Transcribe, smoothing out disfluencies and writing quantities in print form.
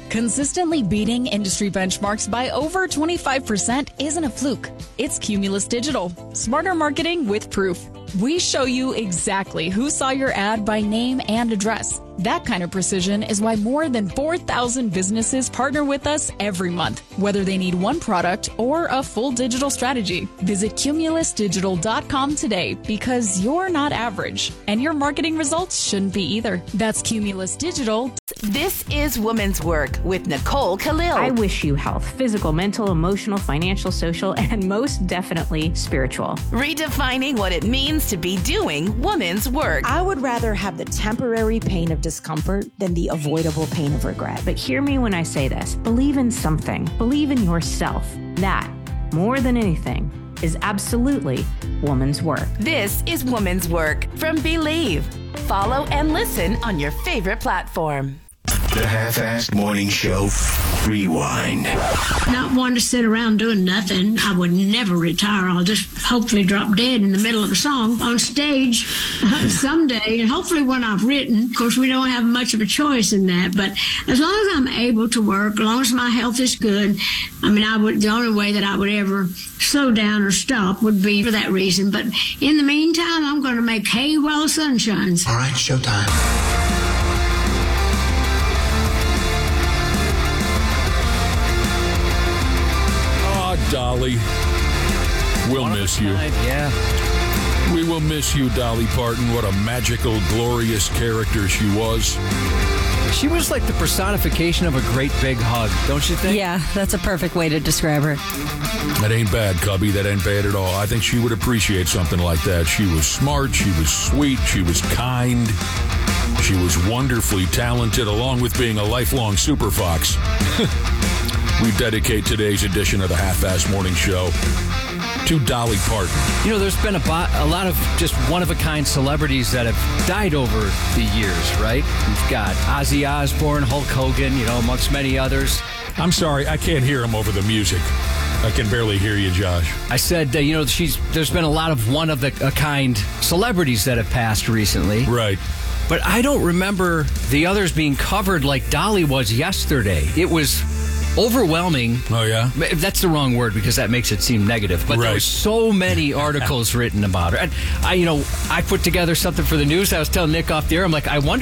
Consistently beating industry benchmarks by over 25% isn't a fluke. It's Cumulus Digital. Smarter marketing with proof. We show you exactly who saw your ad by name and address. That kind of precision is why more than 4,000 businesses partner with us every month, whether they need one product or a full digital strategy. Visit cumulusdigital.com today because you're not average, and your marketing results shouldn't be either. That's Cumulus Digital. This is Women's Work with Nicole Khalil. I wish you health, physical, mental, emotional, financial, social, and most definitely spiritual. Redefining what it means to be doing women's work. I would rather have the temporary pain of discomfort than the avoidable pain of regret. But hear me when I say this. Believe in something. Believe in yourself. That, more than anything, is absolutely woman's work. This is Women's Work from Believe. Follow and listen on your favorite platform. The Half-Assed Morning Show Rewind. Not one to sit around doing nothing. I would never retire. I'll just hopefully drop dead in the middle of a song on stage someday, and hopefully when I've written. Of course, we don't have much of a choice in that, but as long as I'm able to work, as long as my health is good, the only way that I would ever slow down or stop would be for that reason. But in the meantime, I'm going to make hay while the sun shines. All right, showtime. Dolly, we'll miss you. Yeah. We will miss you, Dolly Parton. What a magical, glorious character she was. She was like the personification of a great big hug, don't you think? Yeah, that's a perfect way to describe her. That ain't bad, Cubby. That ain't bad at all. I think she would appreciate something like that. She was smart. She was sweet. She was kind. She was wonderfully talented, along with being a lifelong super fox. We dedicate today's edition of the Half-Assed Morning Show to Dolly Parton. You know, there's been a lot of just one-of-a-kind celebrities that have died over the years, right? We've got Ozzy Osbourne, Hulk Hogan, amongst many others. I'm sorry, I can't hear him over the music. I can barely hear you, Josh. I said, there's been a lot of one-of-a-kind celebrities that have passed recently. Right. But I don't remember the others being covered like Dolly was yesterday. It was overwhelming. Oh, yeah? That's the wrong word because that makes it seem negative. But there were so many articles written about her. And I put together something for the news. I was telling Nick off the air, I'm like, I wonder